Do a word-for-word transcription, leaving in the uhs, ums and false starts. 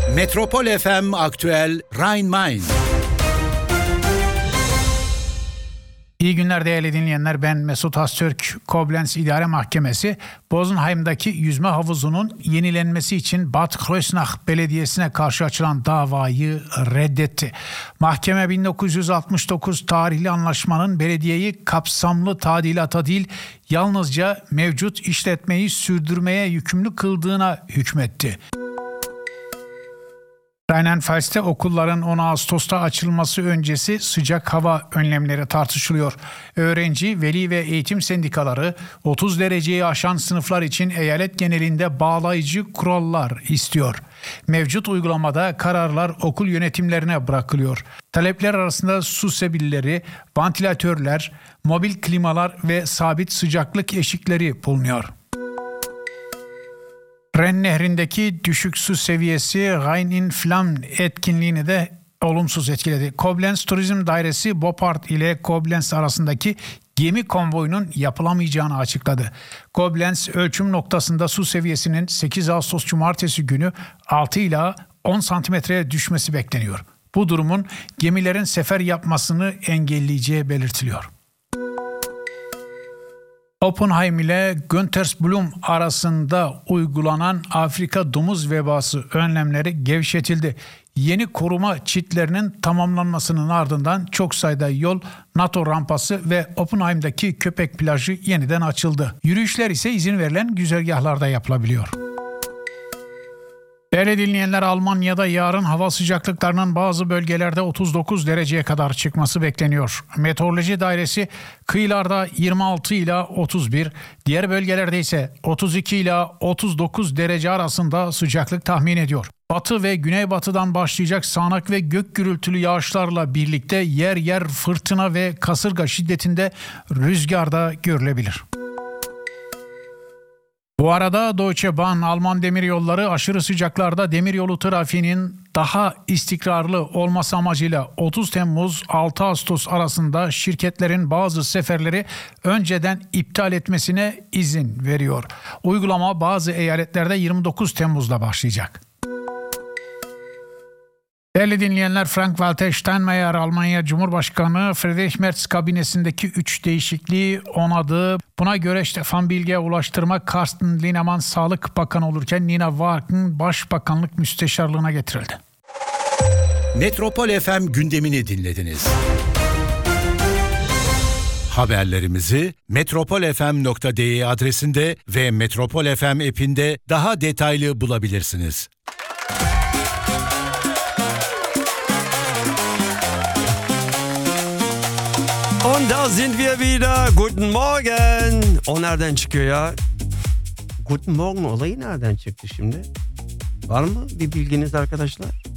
Metropol F M Aktüel Rhein-Main. İyi günler değerli dinleyenler, ben Mesut Haztürk. Koblenz İdare Mahkemesi, Bosenheim'daki yüzme havuzunun yenilenmesi için Bad Kreuznach Belediyesi'ne karşı açılan davayı reddetti. Mahkeme bin dokuz yüz altmış dokuz tarihli anlaşmanın belediyeyi kapsamlı tadilata değil, yalnızca mevcut işletmeyi sürdürmeye yükümlü kıldığına hükmetti. Rheinland-Pfalz'te okulların on Ağustos'ta açılması öncesi sıcak hava önlemleri tartışılıyor. Öğrenci, veli ve eğitim sendikaları otuz dereceyi aşan sınıflar için eyalet genelinde bağlayıcı kurallar istiyor. Mevcut uygulamada kararlar okul yönetimlerine bırakılıyor. Talepler arasında su sebilleri, vantilatörler, mobil klimalar ve sabit sıcaklık eşikleri bulunuyor. Ren Nehri'ndeki düşük su seviyesi Rhein in Flammen etkinliğini de olumsuz etkiledi. Koblenz Turizm Dairesi Boppard ile Koblenz arasındaki gemi konvoyunun yapılamayacağını açıkladı. Koblenz ölçüm noktasında su seviyesinin sekiz Ağustos Cumartesi günü altı ila on santimetreye düşmesi bekleniyor. Bu durumun gemilerin sefer yapmasını engelleyeceği belirtiliyor. Oppenheim ile Güntersblum arasında uygulanan Afrika domuz vebası önlemleri gevşetildi. Yeni koruma çitlerinin tamamlanmasının ardından çok sayıda yol, NATO rampası ve Oppenheim'daki köpek plajı yeniden açıldı. Yürüyüşler ise izin verilen güzergahlarda yapılabiliyor. Değerli dinleyenler, Almanya'da yarın hava sıcaklıklarının bazı bölgelerde otuz dokuz dereceye kadar çıkması bekleniyor. Meteoroloji Dairesi kıyılarda yirmi altı ila otuz bir, diğer bölgelerde ise otuz iki ila otuz dokuz derece arasında sıcaklık tahmin ediyor. Batı ve güneybatıdan başlayacak sağanak ve gök gürültülü yağışlarla birlikte yer yer fırtına ve kasırga şiddetinde rüzgar da görülebilir. Bu arada Deutsche Bahn, Alman demiryolları aşırı sıcaklarda demiryolu trafiğinin daha istikrarlı olması amacıyla otuz Temmuz altı Ağustos arasında şirketlerin bazı seferleri önceden iptal etmesine izin veriyor. Uygulama bazı eyaletlerde yirmi dokuz Temmuz'da başlayacak. Değerli dinleyenler, Frank-Walter Steinmeier, Almanya Cumhurbaşkanı Friedrich Merz kabinesindeki üç değişikliği onadı. Buna göre Stefan Bilge Ulaştırma, Carsten Linnemann Sağlık Bakanı olurken Nina Wagen Başbakanlık Müsteşarlığına getirildi. Metropol F M gündemini dinlediniz. Haberlerimizi metropol f m nokta d e adresinde ve Metropol F M app'inde daha detaylı bulabilirsiniz. Und da sind wir wieder. Guten Morgen. O nereden çıkıyor ya? Guten Morgen olayı nereden çıktı şimdi? Var mı bir bilginiz arkadaşlar?